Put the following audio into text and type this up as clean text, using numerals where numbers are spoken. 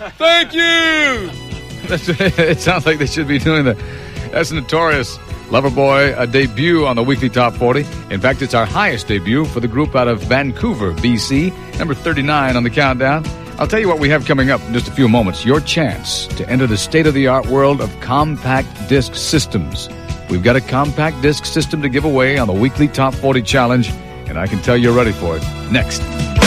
Thank you. It sounds like they should be doing that. That's Notorious. Loverboy, a debut on the weekly Top 40. In fact, it's our highest debut for the group out of Vancouver, BC. Number 39 on the countdown. I'll tell you what we have coming up in just a few moments. Your chance to enter the state-of-the-art world of compact disc systems. We've got a compact disc system to give away on the weekly Top 40 challenge, and I can tell you're ready for it. Next.